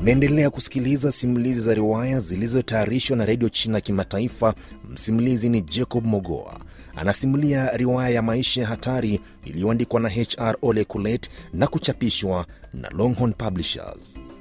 Unaendelea kusikiliza simulizi za riwaya zilizotayarishwa na Radio China Kimataifa. Msimulizi ni Jacob Mogoa. Anasimulia riwaya ya Maisha ya Hatari iliyoandikwa na HR Ole Kulet na kuchapishwa na Longhorn Publishers.